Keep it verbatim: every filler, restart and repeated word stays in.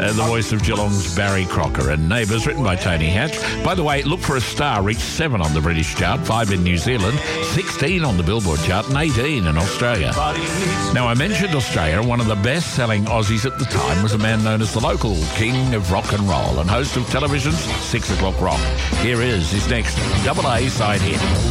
Uh, the voice of Geelong's Barry Crocker. And Neighbours, written by Tony Hatch. By the way, Look for a Star reached seven on the British chart, five in New Zealand, sixteen on the Billboard chart, and eighteen in Australia. Now, I mentioned Australia, and one of the best-selling Aussies at the time was a man known as the local king of rock and roll and host of television's Six O'Clock Rock. Here is his next double A side hit.